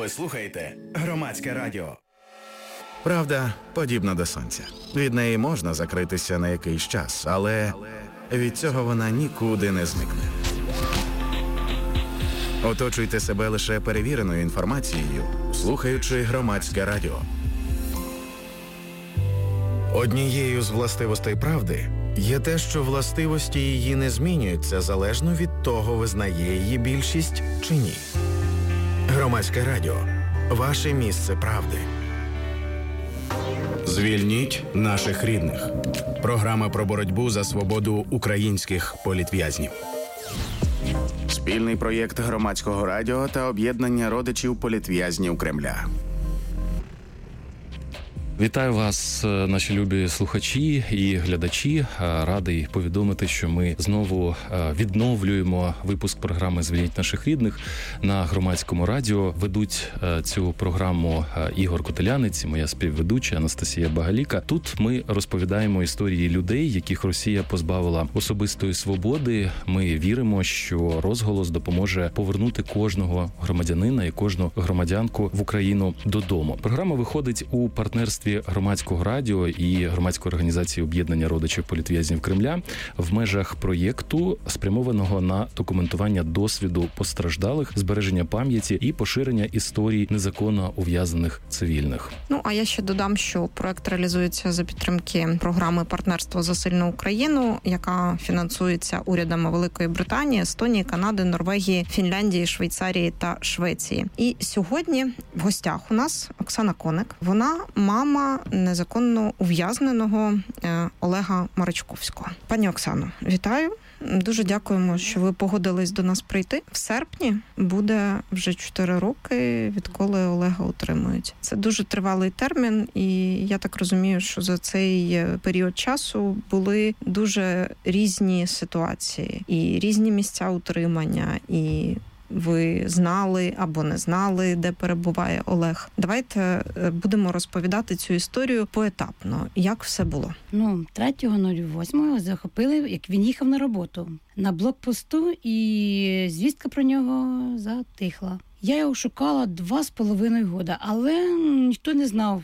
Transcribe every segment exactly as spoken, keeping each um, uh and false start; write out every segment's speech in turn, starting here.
Ви слухаєте Громадське радіо. Правда подібна до сонця. Від неї можна закритися на якийсь час, але від цього вона нікуди не зникне. Оточуйте себе лише перевіреною інформацією, слухаючи Громадське радіо. Однією з властивостей правди є те, що властивості її не змінюються залежно від того, визнає її більшість чи ні. Громадське радіо. Ваше місце правди. Звільніть наших рідних. Програма про боротьбу за свободу українських політв'язнів. Спільний проєкт Громадського радіо та об'єднання родичів політв'язнів Кремля. Вітаю вас, наші любі слухачі і глядачі. Радий повідомити, що ми знову відновлюємо випуск програми «Звільніть наших рідних» на Громадському радіо. Ведуть цю програму Ігор Котелянець, моя співведуча Анастасія Багаліка. Тут ми розповідаємо історії людей, яких Росія позбавила особистої свободи. Ми віримо, що розголос допоможе повернути кожного громадянина і кожну громадянку в Україну додому. Програма виходить у партнерстві Громадського радіо і громадської організації об'єднання родичів політв'язнів Кремля в межах проєкту, спрямованого на документування досвіду постраждалих, збереження пам'яті і поширення історій незаконно ув'язнених цивільних. Ну, а я ще додам, що проект реалізується за підтримки програми «Партнерство за сильну Україну», яка фінансується урядами Великої Британії, Естонії, Канади, Норвегії, Фінляндії, Швейцарії та Швеції. І сьогодні в гостях у нас Оксана Коник. Вона мама незаконно ув'язненого Олега Маричковського. Пані Оксано, вітаю. Дуже дякуємо, що ви погодились до нас прийти. В серпні буде вже чотири роки, відколи Олега утримують. Це дуже тривалий термін, і я так розумію, що за цей період часу були дуже різні ситуації, і різні місця утримання, і ви знали або не знали, де перебуває Олег. Давайте будемо розповідати цю історію поетапно. Як все було? Ну, третього восьмого захопили, як він їхав на роботу на блокпосту, і звістка про нього затихла. Я його шукала два з половиною года, але ніхто не знав.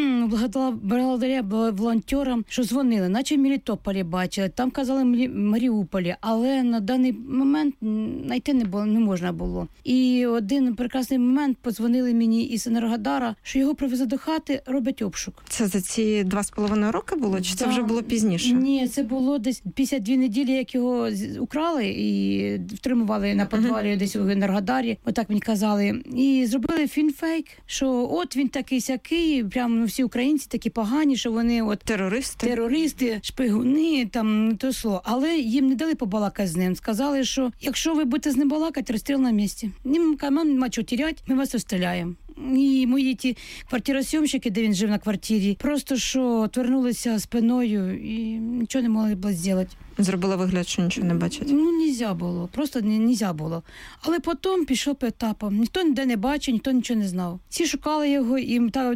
Благодаря волонтерам, що дзвонили, наче в Мелітополі бачили, там казали в Маріуполі, але на даний момент знайти не було, не можна було. І один прекрасний момент подзвонили мені із Енергодара, що його привезли до хати, роблять обшук. Це за ці два з половиною роки було, чи да. Це вже було пізніше? Ні, це було десь п'ятдесят дві неділі, як його украли і втримували на підвалі uh-huh. десь у Енергодарі, отак мені казали. І зробили фільм-фейк, що от він такий-сякий, прямо ну, всі українці такі погані, що вони от терористи, терористи, шпигуни, там не то слово. Але їм не дали побалакати з ним. Сказали, що якщо ви будете з ним балакати, розстріл на місці. Ним нема чого теряти, ми вас розстріляємо. І мої ті квартиросйомщики, де він жив на квартирі, просто що твернулися спиною і нічого не могли б зробити. Зробила вигляд, що нічого не бачить? Ну, нельзя було, просто нельзя було. Але потім пішов по етапам. Ніхто ніде не бачив, ніхто нічого не знав. Всі шукали його, і та